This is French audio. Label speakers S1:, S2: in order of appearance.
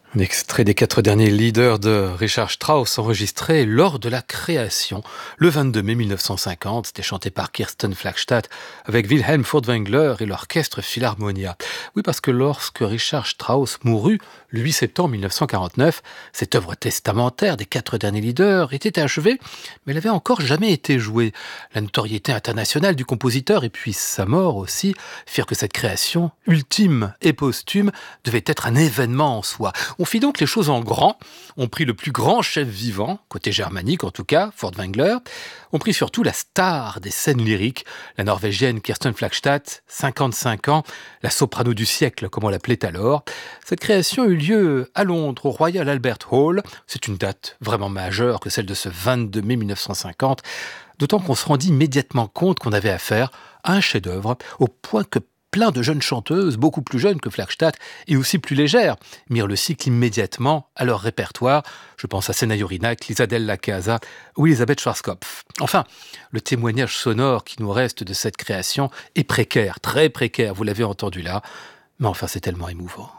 S1: Un extrait des 4 derniers leaders de Richard Strauss enregistré lors de la création, le 22 mai 1950. C'était chanté par Kirsten Flagstad avec Wilhelm Furtwängler et l'orchestre Philharmonia. Oui, parce que lorsque Richard Strauss mourut, le 8 septembre 1949, cette œuvre testamentaire des 4 derniers leaders était achevée, mais elle n'avait encore jamais été jouée. La notoriété internationale du compositeur et puis sa mort aussi firent que cette création, ultime et posthume, devait être un événement en soi. On fit donc les choses en grand. On prit le plus grand chef vivant, côté germanique en tout cas, Furtwängler. On prit surtout la star des scènes lyriques, la norvégienne Kirsten Flagstad, 55 ans, la soprano du siècle, comme on l'appelait alors. Cette création eut lieu à Londres, au Royal Albert Hall. C'est une date vraiment majeure que celle de ce 22 mai 1950, d'autant qu'on se rendit immédiatement compte qu'on avait affaire à un chef-d'œuvre, au point que plein de jeunes chanteuses, beaucoup plus jeunes que Flagstad et aussi plus légères, mirent le cycle immédiatement à leur répertoire. Je pense à Sena Jurinak, Lisa Della Casa ou Elisabeth Schwarzkopf. Enfin, le témoignage sonore qui nous reste de cette création est précaire, très précaire, vous l'avez entendu là, mais enfin c'est tellement émouvant.